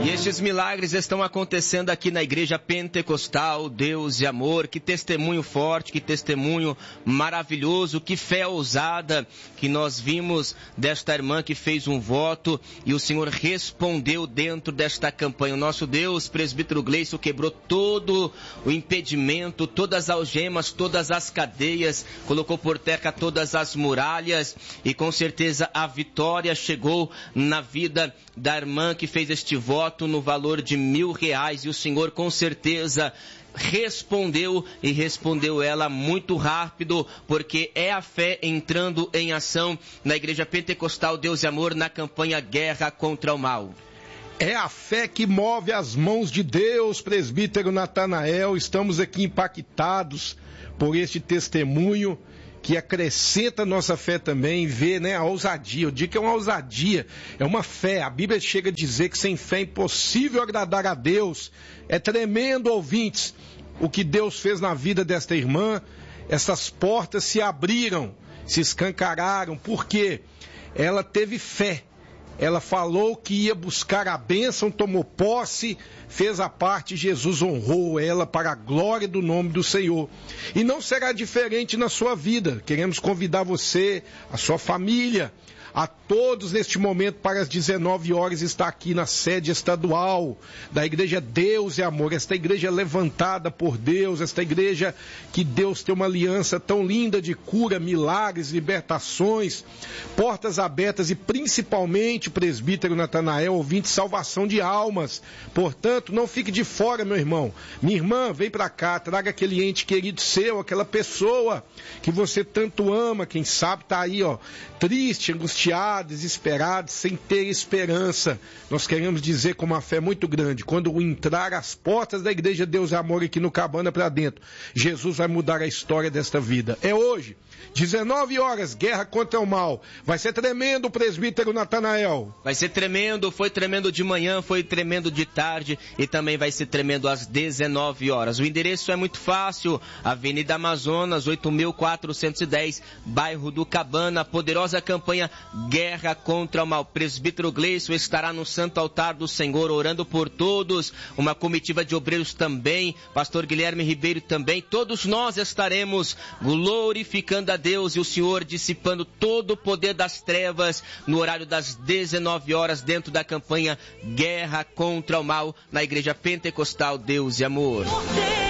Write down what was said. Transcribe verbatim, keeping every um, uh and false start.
E estes milagres estão acontecendo aqui na Igreja Pentecostal Deus e Amor. Que testemunho forte, que testemunho maravilhoso, que fé ousada que nós vimos desta irmã que fez um voto e o Senhor respondeu dentro desta campanha. O nosso Deus, presbítero Gleison, quebrou todo o impedimento, todas as algemas, todas as cadeias, colocou por terra todas as muralhas e com certeza a vitória chegou na vida da irmã que fez este voto no valor de mil reais, e o Senhor com certeza respondeu, e respondeu ela muito rápido, porque é a fé entrando em ação na Igreja Pentecostal Deus e Amor na campanha Guerra contra o Mal. É a fé que move as mãos de Deus, presbítero Natanael. Estamos aqui impactados por este testemunho que acrescenta nossa fé também, vê, né, a ousadia. Eu digo que é uma ousadia, é uma fé. A Bíblia chega a dizer que sem fé é impossível agradar a Deus. É tremendo, ouvintes, o que Deus fez na vida desta irmã. Essas portas se abriram, se escancararam, porque ela teve fé. Ela falou que ia buscar a bênção, tomou posse, fez a parte, Jesus honrou ela para a glória do nome do Senhor. E não será diferente na sua vida. Queremos convidar você, a sua família, a todos neste momento para as dezenove horas estar aqui na sede estadual da Igreja Deus e Amor. Esta igreja levantada por Deus, esta igreja que Deus tem uma aliança tão linda de cura, milagres, libertações, portas abertas e principalmente, presbítero Natanael, ouvinte, salvação de almas. Portanto, não fique de fora, meu irmão. Minha irmã, vem para cá, traga aquele ente querido seu, aquela pessoa que você tanto ama, quem sabe está aí, ó, triste, angustiado, desesperado, sem ter esperança. Nós queremos dizer com uma fé muito grande, quando entrar as portas da Igreja Deus e Amor aqui no Cabana para dentro, Jesus vai mudar a história desta vida. É hoje, dezenove horas, Guerra contra o Mal. Vai ser tremendo, presbítero Natanael. Vai ser tremendo, foi tremendo de manhã, foi tremendo de tarde e também vai ser tremendo às dezenove horas. O endereço é muito fácil, Avenida Amazonas, oito mil quatrocentos e dez, bairro do Cabana. Poderosa campanha Guerra contra o Mal. Presbítero Gleison estará no Santo Altar do Senhor orando por todos, uma comitiva de obreiros também, pastor Guilherme Ribeiro também. Todos nós estaremos glorificando a Deus e o Senhor dissipando todo o poder das trevas no horário das dezenove horas dentro da campanha Guerra contra o Mal na Igreja Pentecostal Deus e Amor.